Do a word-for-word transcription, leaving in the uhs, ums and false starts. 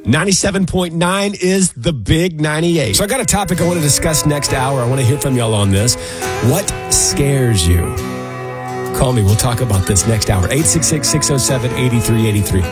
ninety-seven point nine is the big ninety-eight. So I got a topic I want to discuss next hour. I want to hear from y'all on this. What scares you? Call me. We'll talk about this next hour. eight six six, six oh seven, eight three eight three.